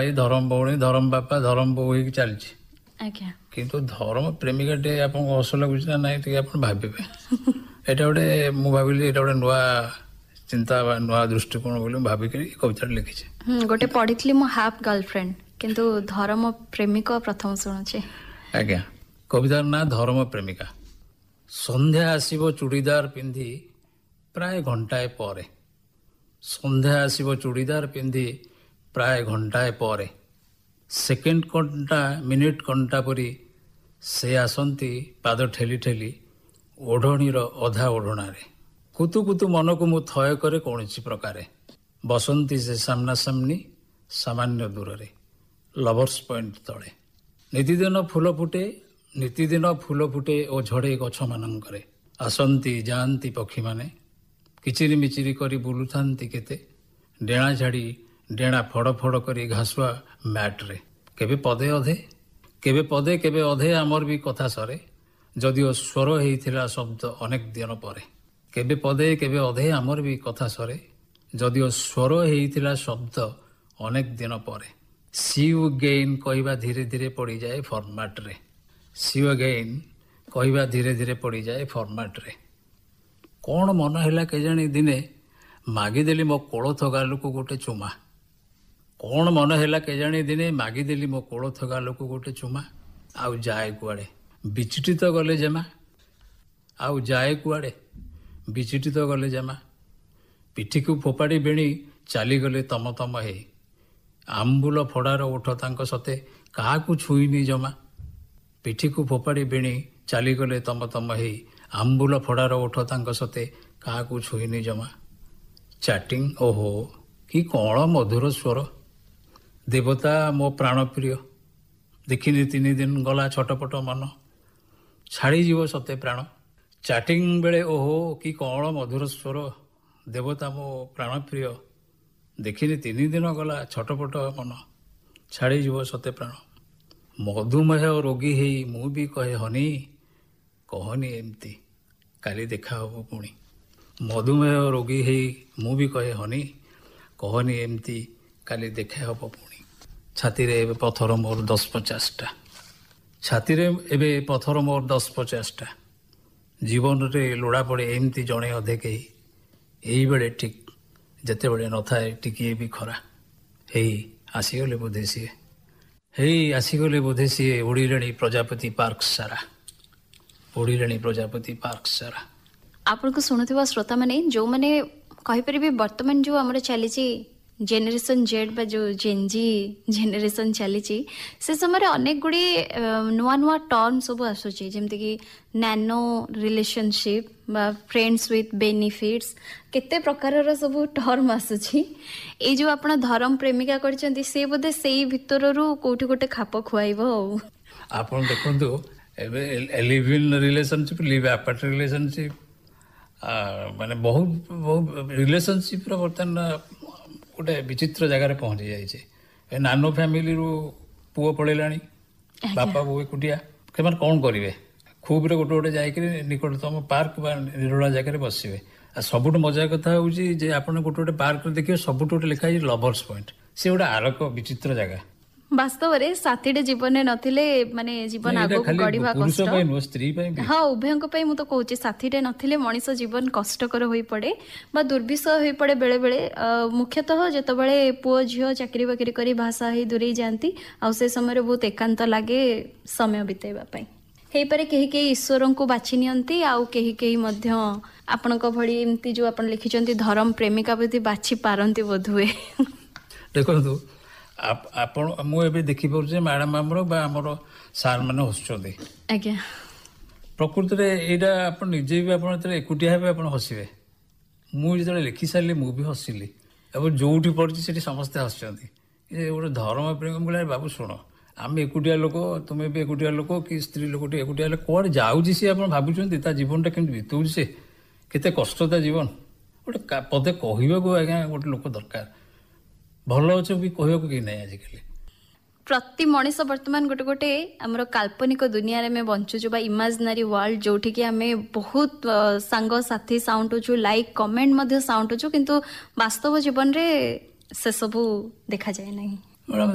ଧରମ ଭଉଣୀ ଧରମ ବାପା ଧରମ ବୋଉ ହେଇକି ଚାଲିଛି, ଆଜ୍ଞା କିନ୍ତୁ ଧର୍ମ ପ୍ରେମିକାଟେ ଆପଣଙ୍କୁ ହସ ଲାଗୁଛି ନା ନାଇଁ ଟିକେ ଆପଣ ଭାବିବେ। ଏଇଟା ଗୋଟେ ମୁଁ ଭାବିଲି ଏଇଟା ଗୋଟେ ନୂଆ ଚିନ୍ତା ବା ନୂଆ ଦୃଷ୍ଟିକୋଣ ବୋଲି ମୁଁ ଭାବିକି କବିତାଟା ଲେଖିଛି। ଗୋଟେ ପଢିଥିଲି ମୁଁ ହାଫ୍ ଗର୍ଲଫ୍ରେଣ୍ଡ, କିନ୍ତୁ ଧରମ ପ୍ରେମିକ ପ୍ରଥମ ଶୁଣୁଛି। ଆଜ୍ଞା, କବିତାର ନାଁ ଧର୍ମ ପ୍ରେମିକା। ସନ୍ଧ୍ୟା ଆସିବ ଚୁଡ଼ିଦାର ପିନ୍ଧି ପ୍ରାୟ ଘଣ୍ଟାଏ ପରେ, ସନ୍ଧ୍ୟା ଆସିବ ଚୁଡ଼ିଦାର ପିନ୍ଧି ପ୍ରାୟ ଘଣ୍ଟାଏ ପରେ, ସେକେଣ୍ଡ କଣ୍ଟା ମିନିଟ୍ କଣ୍ଟା ପରି ସେ ଆସନ୍ତି ପାଦ ଠେଲି ଠେଲି ଓଢ଼ଣୀର ଅଧା ଓଢ଼ଣାରେ। କୁତୁ କୁତୁ ମନକୁ ମୁଁ ଥୟ କରେ କୌଣସି ପ୍ରକାରେ, ବସନ୍ତି ସେ ସାମ୍ନାସାମ୍ନି ସାମାନ୍ୟ ଦୂରରେ, ଲଭର୍ସ ପଏଣ୍ଟ ତଳେ। ନିତିଦିନ ଫୁଲ ଫୁଟେ ଓ ଝଡ଼େ ଗଛମାନଙ୍କରେ, ଆସନ୍ତି ଯାଆନ୍ତି ପକ୍ଷୀମାନେ, କିଚିରି ମିଚିରି କରି ବୁଲୁଥାନ୍ତି କେତେ, ଡେଣା ଝାଡ଼ି ଡେଣା ଫଡ଼ ଫଡ଼ କରି ଘାସୁଆ ମ୍ୟାଟ୍ରେ। କେବେ ପଦେ ଅଧେ ଆମର ବି କଥା ସରେ, ଯଦିଓ ସ୍ୱର ହେଇଥିଲା ଶବ୍ଦ ଅନେକ ଦିନ ପରେ। କେବେ ଅଧେ ଆମର ବି କଥା ସରେ, ଯଦିଓ ସ୍ୱର ହେଇଥିଲା ଶବ୍ଦ ଅନେକ ଦିନ ପରେ। ସି ୟୁ ଗେନ୍ କହିବା ଧୀରେ ଧୀରେ ପଡ଼ିଯାଏ ଫର୍ମାଟ୍ରେ, ସି ୟୁ ଗେନ୍ କହିବା ଧୀରେ ଧୀରେ ପଡ଼ିଯାଏ ଫର୍ମାଟ୍ରେ। କ'ଣ ମନ ହେଲା କେଜାଣି ଦିନେ ମାଗିଦେଲି ମୋ କୋଳଥ ଗାଲକୁ ଗୋଟେ ଚୁମା, କ'ଣ ମନ ହେଲା କେଜାଣି ଦିନେ ମାଗିଦେଲି ମୋ କୋଳଥ ଗାଲକୁ ଗୋଟେ ଚୁମା, ଆଉ ଯାଏ କୁଆଡ଼େ ବିଚିଟି ତ ଗଲେ ଜେମା, ଆଉ ଯାଏ କୁଆଡ଼େ ବିଚିଟି ତ ଗଲେ ଜେମା, ପିଠିକୁ ଫୋପାଡ଼ି ବେଣି ଚାଲିଗଲେ ତମ ତମ ହେଇ, ଆମ୍ବୁଲ ଫଡ଼ାର ଓଠ ତାଙ୍କ ସତେ କାହାକୁ ଛୁଇଁନି ଜମା, ପିଠିକୁ ଫୋପାଡ଼ି ବେଣି ଚାଲିଗଲେ ତମ ତମ ହେଇ, ଆମ୍ବୁଲ ଫଡ଼ାର ଓଠ ତାଙ୍କ ସତେ କାହାକୁ ଛୁଇଁନି ଜମା। ଚାଟିଂ ଓହୋ କି କ'ଣ ମଧୁର ସ୍ୱର, ଦେବତା ମୋ ପ୍ରାଣପ୍ରିୟ, ଦେଖିନି 3 ଦିନ ଗଲା ଛଟପଟ ମନ, ଛାଡ଼ିଯିବ ସତେ ପ୍ରାଣ। ଚାଟିଂ ବେଳେ ଓହୋ କି କ'ଣ ମଧୁର ସ୍ୱର, ଦେବତା ମୋ ପ୍ରାଣପ୍ରିୟ, ଦେଖିନି 3 ଦିନ ଗଲା ଛଟପଟ ମନ, ଛାଡ଼ିଯିବ ସତେ ପ୍ରାଣ। ମଧୁମେହ ରୋଗୀ ହେଇ ମୁଁ ବି କହେ ହନି, କହନି ଏମିତି କାଲି ଦେଖା ହବ ପୁଣି। ମଧୁମେହ ରୋଗୀ ହେଇ ମୁଁ ବି କହେ ହନି, କହନି ଏମିତି କାଲି ଦେଖା ହବ ପୁଣି। ଛାତିରେ ଏବେ ପଥର ମୋର 10-50ଟା, ଛାତିରେ ଏବେ ପଥର ମୋର 10-50ଟା, ଜୀବନରେ ଲୋଡ଼ା ପଡ଼େ ଏମିତି ଜଣେ ଅଧେ କେହି, ଏଇବେଳେ ଠିକ୍ ଯେତେବେଳେ ନଥାଏ ଟିକିଏ ବି ଖରା, ହେଇ ଆସିଗଲେ ବୋଧେ ସିଏ, ହେଇ ଆସିଗଲେ ବୋଧେ ସିଏ, ଉଡ଼ିଲେଣି ପ୍ରଜାପତି ପାର୍କ ସାରା, ଉଡ଼ିଲେଣି ପ୍ରଜାପତି ପାର୍କ ସାରା। ଆପଣଙ୍କୁ ଶୁଣୁଥିବା ଶ୍ରୋତାମାନେ ଯେଉଁମାନେ କହିପାରିବେ ବର୍ତ୍ତମାନ ଯେଉଁ ଆମର ଚାଲିଛି ଜେନେରେସନ୍ ଜେଡ୍ ବା ଯେଉଁ ଜେନ୍ଜି ଜେନେରେସନ୍ ଚାଲିଛି, ସେ ସମୟରେ ଅନେକ ଗୁଡ଼ିଏ ନୂଆ ନୂଆ ଟର୍ମ ସବୁ ଆସୁଛି, ଯେମିତିକି ନାନୋ ରିଲେସନସିପ୍ ବା ଫ୍ରେଣ୍ଡସ୍ ୱିଥ୍ ବେନିଫିଟ୍ସ, କେତେ ପ୍ରକାରର ସବୁ ଟର୍ମ ଆସୁଛି। ଏଇ ଯେଉଁ ଆପଣ ଧରମ ପ୍ରେମିକା କରିଛନ୍ତି, ସେ ବୋଧେ ସେଇ ଭିତରରୁ କେଉଁଠି ଗୋଟେ ଖାପ ଖୁଆଇବ ଆଉ। ଆପଣ ଦେଖନ୍ତୁ ଏବେ live in relationship, leave apart relationship, ମାନେ ବହୁତ ରିଲେସନସିପ୍ର ବର୍ତ୍ତମାନ ଗୋଟେ ବିଚିତ୍ର ଜାଗାରେ ପହଞ୍ଚି ଯାଇଛି। ଏ ନାନୋ ଫ୍ୟାମିଲିରୁ ପୁଅ ପଳେଇଲାଣି, ବାପା ବୋଉ ଏକୁଟିଆ, ସେମାନେ କ'ଣ କରିବେ? ଖୁବ୍ରେ ଗୋଟେ ଯାଇକରି ନିକଟତମ ପାର୍କ ବା ନିରୋଳା ଜାଗାରେ ବସିବେ। ଆଉ ସବୁଠୁ ମଜା କଥା ହେଉଛି ଯେ ଆପଣ ଗୋଟେ ପାର୍କରେ ଦେଖିବେ ସବୁଠୁ ଗୋଟେ ଲେଖା ହେଇଛି ଲଭର୍ସ ପଏଣ୍ଟ, ସେ ଗୋଟେ ଆରକ ବିଚିତ୍ର ଜାଗା। ବାସ୍ତବରେ ସାଥୀଟେ ଜୀବନରେ ନଥିଲେ ମାନେ ଜୀବନ ଆଗକୁ ଗଢିବା କଷ୍ଟ। ସ୍ତ୍ରୀ ପାଇଁ, ହଁ ଉଭୟଙ୍କ ପାଇଁ ମୁଁ ତ କହୁଛି, ସାଥୀଟେ ନଥିଲେ ମଣିଷ ଜୀବନ କଷ୍ଟକର ହୋଇପଡେ ବା ଦୁର୍ବିଷହ ହୋଇପଡେ ବେଳେ ବେଳେ। ମୁଖ୍ୟତଃ ଯେତେବେଳେ ପୁଅ ଝିଅ ଚାକିରି ବାକିରି କରି ଭାଷା ହେଇ ଦୂରେଇ ଯାଆନ୍ତି, ଆଉ ସେ ସମୟରେ ବହୁତ ଏକାନ୍ତ ଲାଗେ ସମୟ ବିତେଇବା ପାଇଁ। ହେଇପାରେ କେହି କେହି ଈଶ୍ୱରଙ୍କୁ ବାଛି ନିଅନ୍ତି, ଆଉ କେହି କେହି ମଧ୍ୟ ଆପଣଙ୍କ ଭଳି ଏମିତି ଯୋଉ ଆପଣ ଲେଖିଛନ୍ତି ଧରମ ପ୍ରେମିକା ବୋଧେ ବାଛି ପାରନ୍ତି ବୋଧହୁଏ। ଦେଖନ୍ତୁ ଆପଣ, ମୁଁ ଏବେ ଦେଖିପାରୁଛି ମ୍ୟାଡାମ ଆମର ବା ଆମର ସାର୍ ମାନେ ହସୁଛନ୍ତି। ଆଜ୍ଞା, ପ୍ରକୃତିରେ ଏଇଟା ଆପଣ ନିଜେ ବି ଆପଣ ଯେତେବେଳେ ଏକୁଟିଆ ହେବେ ଆପଣ ହସିବେ। ମୁଁ ଯେତେବେଳେ ଲେଖି ସାରିଲି ମୁଁ ବି ହସିଲି, ଏବଂ ଯୋଉଠି ପଢୁଛି ସେଠି ସମସ୍ତେ ହସୁଛନ୍ତି। ଗୋଟେ ଧର୍ମ ପ୍ରେମିକ କହିଲା ବାବୁ ଶୁଣ, ଆମେ ଏକୁଟିଆ ଲୋକ, ତୁମେ ବି ଏକୁଟିଆ ଲୋକ, କି ସ୍ତ୍ରୀ ଲୋକଟି ଏକୁଟିଆ ଲୋକ, କୁଆଡେ ଯାଉଛି ସିଏ ଆପଣ ଭାବୁଛନ୍ତି? ତା ଜୀବନଟା କେମିତି ବିତଉଛି, ସେ କେତେ କଷ୍ଟ ତା ଜୀବନ, ଗୋଟେ ପଦେ କହିବାକୁ ଆଜ୍ଞା ଗୋଟେ ଲୋକ ଦରକାର। ଭଲ ଅଛି ବି କହିବାକୁ କେହି ନାହିଁ ଆଜିକାଲି। ପ୍ରତି ମଣିଷ ବର୍ତ୍ତମାନ ଗୋଟେ ଗୋଟେ ଆମର କାଳ୍ପନିକ ଦୁନିଆରେ ଆମେ ବଞ୍ଚୁଛୁ ବା ଇମାଜିନାରୀ ୱାର୍ଲଡ, ଯୋଉଠିକି ଆମେ ବହୁତ ସାଙ୍ଗସାଥୀ ସାଉଣ୍ଟୁଛୁ, ଲାଇକ୍ କମେଣ୍ଟ ମଧ୍ୟ ସାଉଣ୍ଟୁଛୁ, କିନ୍ତୁ ବାସ୍ତବ ଜୀବନରେ ସେସବୁ ଦେଖାଯାଏ ନାହିଁ।